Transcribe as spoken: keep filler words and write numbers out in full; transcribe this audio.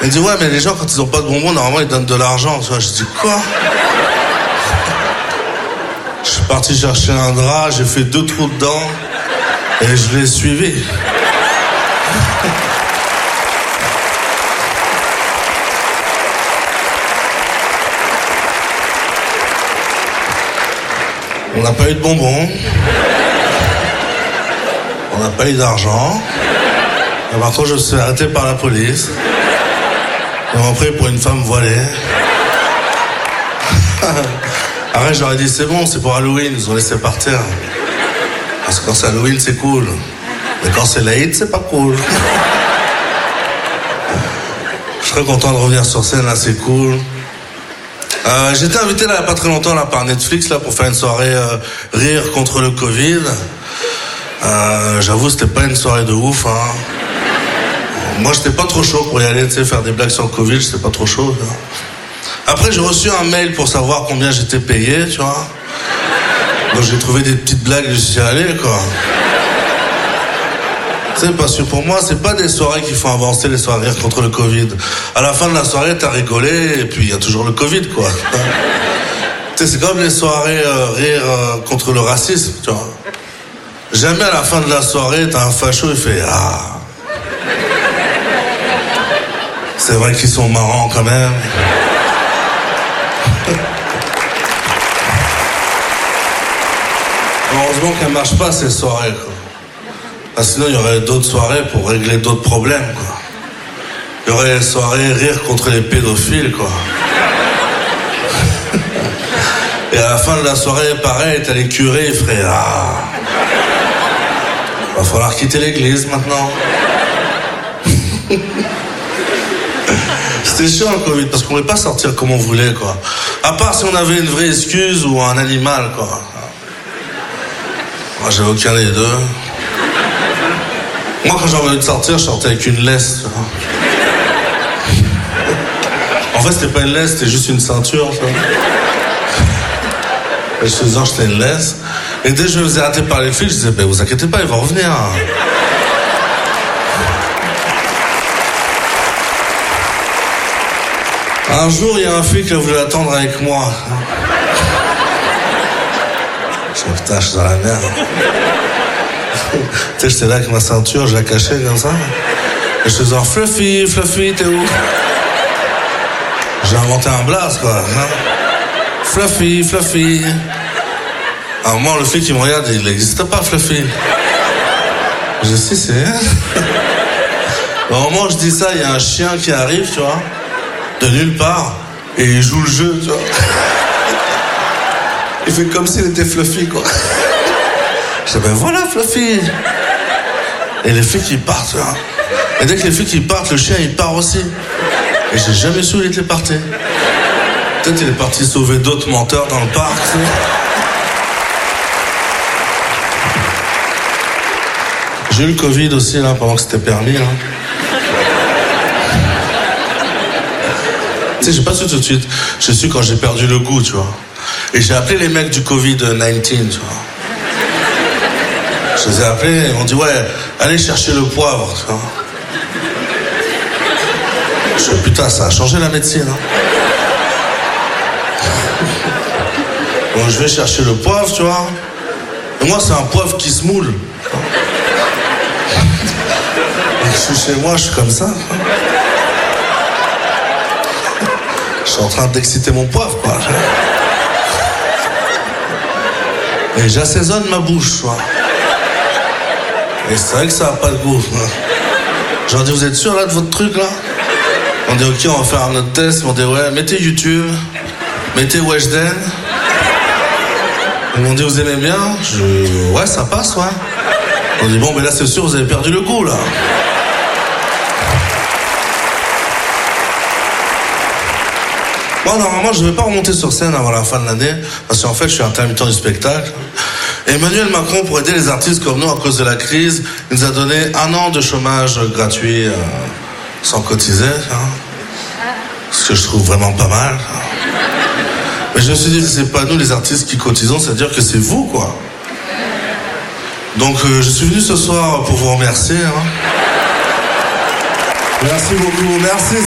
Il dit, ouais, mais les gens, quand ils ont pas de bonbons, normalement, ils donnent de l'argent. Tu vois, je dis, quoi? Je suis parti chercher un drap, j'ai fait deux trous dedans, et je l'ai suivi. On n'a pas eu de bonbons. On n'a pas eu d'argent. Et par contre, je me suis arrêté par la police. Ils m'ont pris pour une femme voilée. Après, je leur ai dit, c'est bon, c'est pour Halloween, ils ont laissé partir. Parce que quand c'est Halloween, c'est cool. Mais quand c'est l'Aïd, c'est pas cool. Je serais content de revenir sur scène, là, c'est cool. Euh, j'ai été invité là, il n'y a pas très longtemps là, par Netflix là, pour faire une soirée euh, rire contre le Covid. Euh, j'avoue, c'était pas une soirée de ouf. Hein. Moi, j'étais pas trop chaud pour y aller, tu sais, faire des blagues sur le Covid, j'étais pas trop chaud. Hein. Après, j'ai reçu un mail pour savoir combien j'étais payé, tu vois. Donc, j'ai trouvé des petites blagues, je suis allé, quoi. Tu sais, parce que pour moi, c'est pas des soirées qui font avancer les soirées rire contre le Covid. À la fin de la soirée, t'as rigolé, et puis il y a toujours le Covid, quoi. Tu sais, c'est comme les soirées euh, rire euh, contre le racisme, tu vois. Jamais à la fin de la soirée, t'as un facho, il fait « Ah ». C'est vrai qu'ils sont marrants, quand même. Heureusement qu'elles marchent pas, ces soirées, quoi. Ah, sinon, il y aurait d'autres soirées pour régler d'autres problèmes, quoi. Il y aurait les soirées rire contre les pédophiles, quoi. Et à la fin de la soirée, pareil, t'as les curés, ils feraient « Ah ». Va falloir quitter l'église, maintenant. C'était chiant, le Covid, parce qu'on ne pouvait pas sortir comme on voulait, quoi. À part si on avait une vraie excuse ou un animal, quoi. Moi, j'avais aucun des deux. Moi, quand j'avais envie de sortir, je sortais avec une laisse. En fait, c'était pas une laisse, c'était juste une ceinture, ça. Et je faisais, j'étais une laisse. Et dès que je me faisais arrêter par les fils, je disais, ben, vous inquiétez pas, il va revenir. Un jour, il y a un flic qui a voulu attendre avec moi. Je me dis, putain, je suis dans la merde. Tu sais, j'étais là avec ma ceinture, je la cachais comme ça. Et je faisais genre, Fluffy, Fluffy, t'es où? J'ai inventé un blaze, quoi. Hein? Fluffy, Fluffy. À un moment, le flic, il me regarde, il n'existe pas, Fluffy. Je dis, si, c'est. Au moment où je dis ça, il y a un chien qui arrive, tu vois, de nulle part, et il joue le jeu, tu vois. Il fait comme s'il était Fluffy, quoi. Je dis, ben voilà, Fluffy. Et les flics, ils partent, tu vois. Et dès que les flics, ils partent, le chien, il part aussi. Et j'ai jamais su où il était parti. Peut-être il est parti sauver d'autres menteurs dans le parc, tu sais. J'ai eu le Covid aussi, là, pendant que c'était permis, là. Tu sais, j'ai pas su tout de suite. J'ai su quand j'ai perdu le goût, tu vois. Et j'ai appelé les mecs du Covid dix-neuf, tu vois. Je les ai appelés, ils m'ont dit, ouais, allez chercher le poivre, tu vois. Je dis, putain, ça a changé la médecine, hein. Bon, je vais chercher le poivre, tu vois. Et moi, c'est un poivre qui se moule. Je suis chez moi, je suis comme ça. Je suis en train d'exciter mon poivre, quoi. Et j'assaisonne ma bouche, tu vois. Et c'est vrai que ça n'a pas de goût. J'ai dit, vous êtes sûr, là, de votre truc, là? On dit, ok, on va faire un autre test. On dit, ouais, mettez YouTube, mettez Weshden. Ils m'ont dit, vous aimez bien? Je ouais, ça passe, ouais. On dit, bon, mais là, c'est sûr, vous avez perdu le goût, là. Moi, normalement, je ne vais pas remonter sur scène avant la fin de l'année, parce qu'en fait, je suis intermittent du spectacle. Et Emmanuel Macron, pour aider les artistes comme nous à cause de la crise, il nous a donné un an de chômage gratuit, euh, sans cotiser, hein. Ce que je trouve vraiment pas mal. Hein. Mais je me suis dit, c'est pas nous les artistes qui cotisons, c'est-à-dire que c'est vous, quoi. Donc, euh, je suis venu ce soir pour vous remercier. Hein. Merci beaucoup, merci.